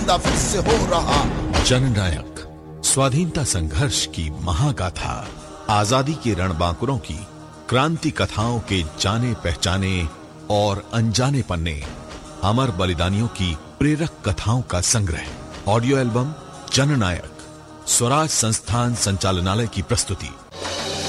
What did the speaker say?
जिंदा फिर से हो रहा। जननायक, स्वाधीनता संघर्ष की महागाथा, आजादी के रणबांकुरों की क्रांति कथाओं के जाने पहचाने और अनजाने पन्ने, अमर बलिदानियों की प्रेरक कथाओं का संग्रह। ऑडियो एल्बम जननायक, स्वराज संस्थान संचालनालय की प्रस्तुति।